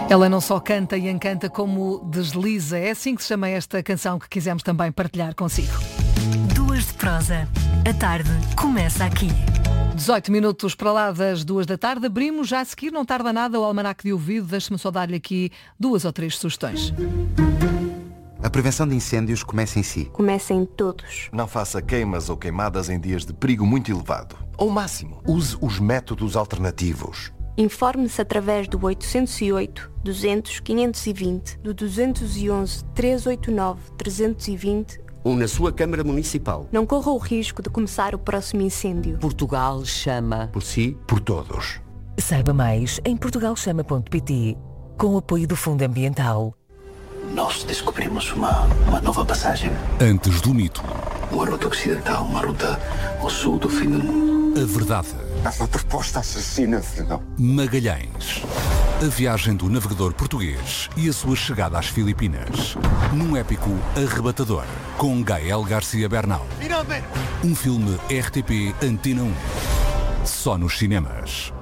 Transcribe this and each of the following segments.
Ela não só canta e encanta como desliza. É assim que se chama esta canção que quisemos também partilhar consigo. Duas de prosa. A tarde começa aqui. 18 minutos para lá das 2 da tarde. Abrimos já a seguir, não tarda nada, o almanaque de ouvido. Deixe-me só dar-lhe aqui 2 ou 3 sugestões. A prevenção de incêndios começa em si. Começa em todos. Não faça queimas ou queimadas em dias de perigo muito elevado. Ao máximo, use os métodos alternativos. Informe-se através do 808 200 520, do 211 389 320 ou na sua Câmara Municipal. Não corra o risco de começar o próximo incêndio. Portugal chama. Por si, por todos. Saiba mais em portugalchama.pt, com o apoio do Fundo Ambiental. Nós descobrimos uma nova passagem. Antes do mito. Uma ruta ocidental, uma ruta ao sul do fim do mundo. A verdade. Essa proposta assassina, Fernão. Magalhães. A viagem do navegador português e a sua chegada às Filipinas. Num épico arrebatador, com Gael Garcia Bernal. Finalmente! Um filme RTP Antena 1. Só nos cinemas.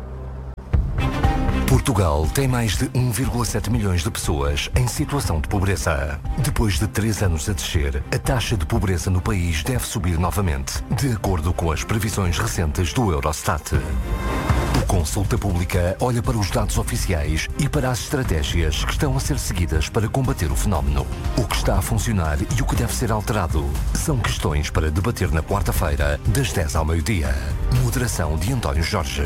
Portugal tem mais de 1,7 milhões de pessoas em situação de pobreza. Depois de 3 anos a descer, a taxa de pobreza no país deve subir novamente, de acordo com as previsões recentes do Eurostat. O Consulta Pública olha para os dados oficiais e para as estratégias que estão a ser seguidas para combater o fenómeno. O que está a funcionar e o que deve ser alterado são questões para debater na quarta-feira, das 10 ao meio-dia. Moderação de António Jorge.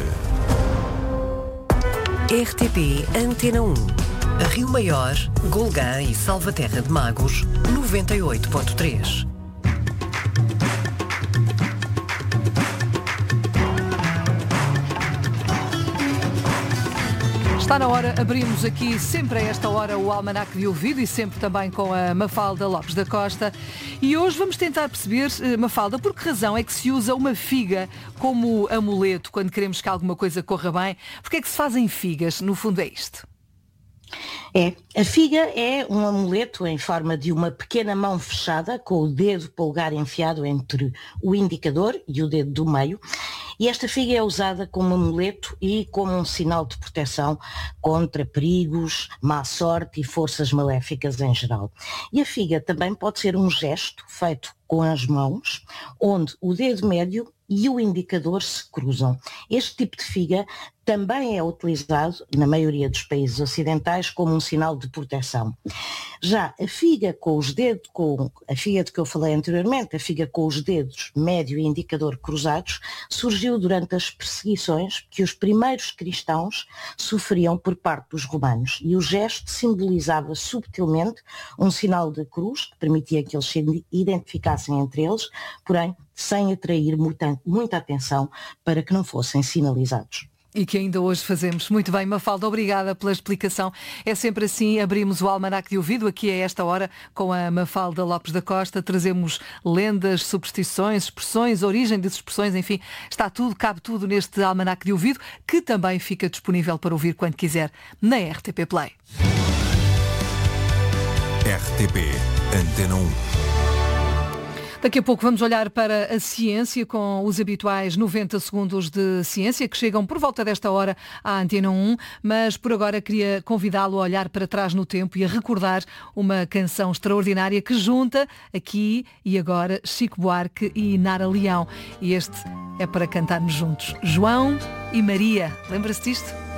RTP Antena 1. Rio Maior, Golgã e Salvaterra de Magos, 98.3. Está na hora, abrimos aqui sempre a esta hora o almanaque de ouvido e sempre também com a Mafalda Lopes da Costa. E hoje vamos tentar perceber, Mafalda, por que razão é que se usa uma figa como amuleto quando queremos que alguma coisa corra bem? Porque é que se fazem figas? No fundo é isto. A figa é um amuleto em forma de uma pequena mão fechada com o dedo polegar enfiado entre o indicador e o dedo do meio. E esta figa é usada como amuleto e como um sinal de proteção contra perigos, má sorte e forças maléficas em geral. E a figa também pode ser um gesto feito com as mãos, onde o dedo médio e o indicador se cruzam. Este tipo de figa também é utilizado, na maioria dos países ocidentais, como um sinal de proteção. Já a figa com os dedos, a figa de que eu falei anteriormente, a figa com os dedos médio e indicador cruzados, surgiu durante as perseguições que os primeiros cristãos sofriam por parte dos romanos. E o gesto simbolizava subtilmente um sinal de cruz, que permitia que eles se identificassem entre eles, porém sem atrair muita atenção para que não fossem sinalizados. E que ainda hoje fazemos. Muito bem, Mafalda, obrigada pela explicação. É sempre assim, abrimos o almanaque de ouvido, aqui a esta hora, com a Mafalda Lopes da Costa, trazemos lendas, superstições, expressões, origem das expressões, enfim, está tudo, cabe tudo neste almanaque de ouvido, que também fica disponível para ouvir quando quiser na RTP Play. RTP Antena 1. Daqui a pouco vamos olhar para a ciência com os habituais 90 segundos de ciência que chegam por volta desta hora à Antena 1, mas por agora queria convidá-lo a olhar para trás no tempo e a recordar uma canção extraordinária que junta aqui e agora Chico Buarque e Nara Leão. E este é para cantarmos juntos. João e Maria. Lembra-se disto?